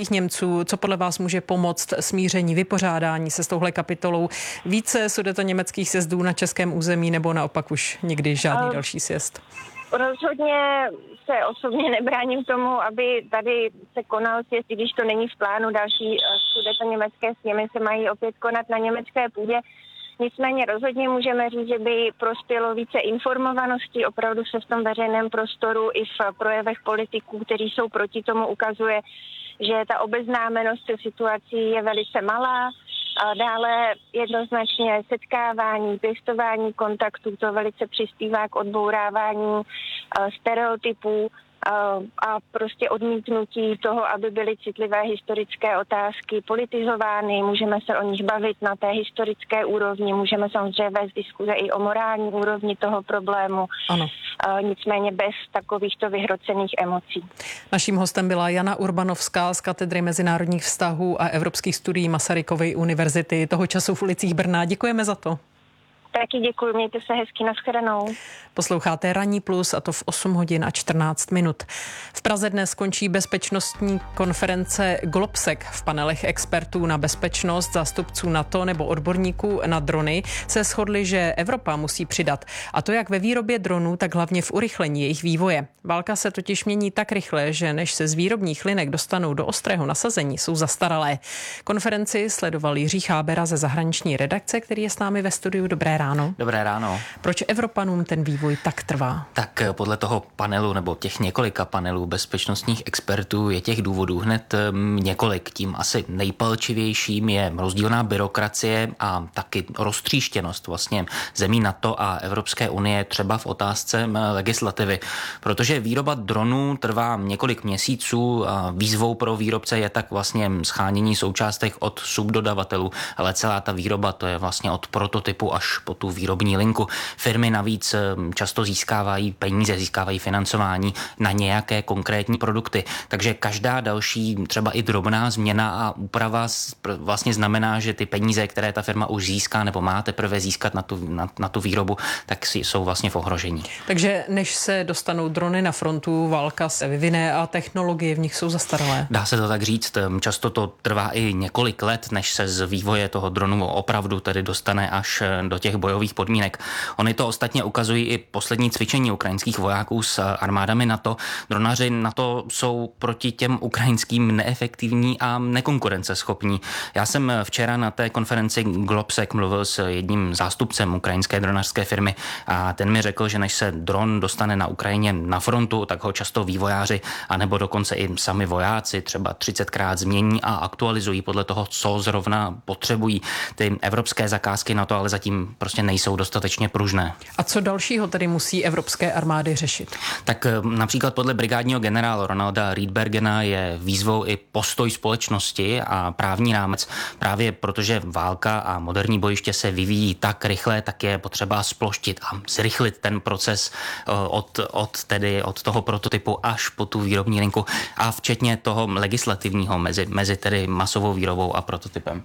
Němců, co podle vás může pomoct smíření, vypořádání se s touhle kapitolou? Více sudetoněmeckých sjezdů na českém území nebo naopak už nikdy žádný další sjezd? Rozhodně se osobně nebráním tomu, aby tady se konal sjezd, i když to není v plánu. Další sudetoněmecké sněmy se mají opět konat na německé půdě. Nicméně rozhodně můžeme říct, že by prospělo více informovanosti, opravdu se v tom veřejném prostoru i v projevech politiků, kteří jsou proti tomu, ukazuje, že ta obeznámenost se situací je velice malá. A dále jednoznačně setkávání, pěstování kontaktů, to velice přispívá k odbourávání stereotypů a prostě odmítnutí toho, aby byly citlivé historické otázky politizovány. Můžeme se o nich bavit na té historické úrovni, můžeme samozřejmě vést diskuze i o morální úrovni toho problému. Ano. Nicméně bez takovýchto vyhrocených emocí. Naším hostem byla Jana Urbanovská z Katedry mezinárodních vztahů a evropských studií Masarykovy univerzity, toho času v ulicích Brna. Děkujeme za to. Taky děkuji, mějte se hezky, nashledanou. Posloucháte Ranní plus, a to v 8 hodin a 14 minut. V Praze dnes končí bezpečnostní konference Globsec. V panelech expertů na bezpečnost, zástupců NATO nebo odborníků na drony se shodli, že Evropa musí přidat. A to jak ve výrobě dronů, tak hlavně v urychlení jejich vývoje. Válka se totiž mění tak rychle, že než se z výrobních linek dostanou do ostrého nasazení, jsou zastaralé. Konferenci sledoval Jiří Chábera ze zahraniční redakce, který je s námi ve studiu. Dobré ráno. Dobré ráno. Proč Evropanům ten vývoj tak trvá? Tak podle toho panelu nebo těch několika panelů bezpečnostních expertů je těch důvodů hned několik. Tím asi nejpalčivějším je rozdílná byrokracie a taky roztříštěnost vlastně zemí NATO a Evropské unie třeba v otázce legislativy. Protože výroba dronů trvá několik měsíců a výzvou pro výrobce je tak vlastně shánění součástek od subdodavatelů, ale celá ta výroba to je vlastně od prototypu až po tu výrobní linku. Firmy navíc často získávají peníze, získávají financování na nějaké konkrétní produkty. Takže každá další, třeba i drobná změna a úprava vlastně znamená, že ty peníze, které ta firma už získá nebo má teprve získat na tu výrobu, tak jsou vlastně v ohrožení. Takže než se dostanou drony na frontu, válka se vyvine a technologie v nich jsou zastaralé. Dá se to tak říct. Často to trvá i několik let, než se z vývoje toho dronu opravdu tedy dostane až do těch bojových podmínek. Oni to ostatně ukazují i poslední cvičení ukrajinských vojáků s armádami NATO. Dronaři NATO jsou proti těm ukrajinským neefektivní a nekonkurenceschopní. Já jsem včera na té konferenci Globsec mluvil s jedním zástupcem ukrajinské dronařské firmy a ten mi řekl, že než se dron dostane na Ukrajině na frontu, tak ho často vývojáři anebo dokonce i sami vojáci třeba 30krát změní a aktualizují podle toho, co zrovna potřebují. Ty evropské zakázky na to ale zatím prostě nejsou dostatečně pružné. A co dalšího tedy musí evropské armády řešit? Tak například podle brigádního generála Ronalda Riedbergena je výzvou i postoj společnosti a právní rámec. Právě protože válka a moderní bojiště se vyvíjí tak rychle, tak je potřeba sploštit a zrychlit ten proces od toho prototypu až po tu výrobní linku a včetně toho legislativního mezi tedy masovou výrobou a prototypem.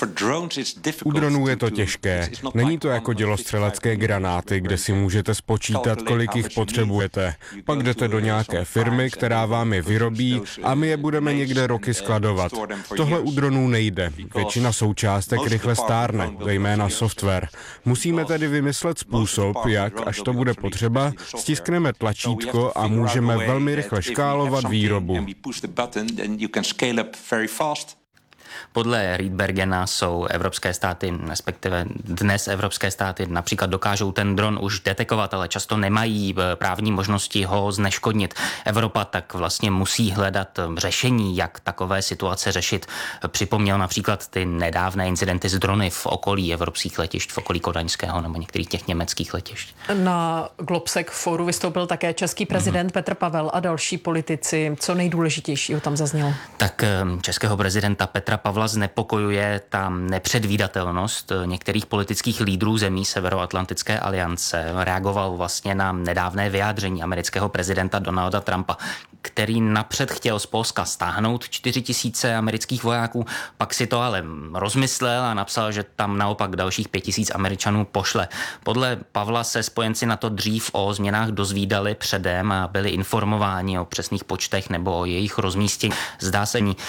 U dronů je to těžké. Není to jako dělostřelecké granáty, kde si můžete spočítat, kolik jich potřebujete. Pak jdete do nějaké firmy, která vám je vyrobí a my je budeme někde roky skladovat. Tohle u dronů nejde. Většina součástek rychle stárne, zejména software. Musíme tedy vymyslet způsob, jak, až to bude potřeba, stiskneme tlačítko a můžeme velmi rychle škálovat výrobu. Podle Riedbergena jsou evropské státy, respektive dnes evropské státy například dokážou ten dron už detekovat, ale často nemají právní možnosti ho zneškodnit. Evropa tak vlastně musí hledat řešení, jak takové situace řešit. Připomněl například ty nedávné incidenty s drony v okolí evropských letišť, v okolí kodaňského nebo některých těch německých letišť. Na Globsec fóru vystoupil také český prezident Petr Pavel a další politici. Co nejdůležitějšího tam zaznělo? Tak českého prezidenta Petra Pavla znepokojuje ta nepředvídatelnost některých politických lídrů zemí Severoatlantické aliance. Reagoval vlastně na nedávné vyjádření amerického prezidenta Donalda Trumpa, který napřed chtěl z Polska stáhnout 4 000 amerických vojáků, pak si to ale rozmyslel a napsal, že tam naopak dalších 5 000 Američanů pošle. Podle Pavla se spojenci na to dřív o změnách dozvídali předem a byli informováni o přesných počtech nebo o jejich rozmístění. Zdá se mi,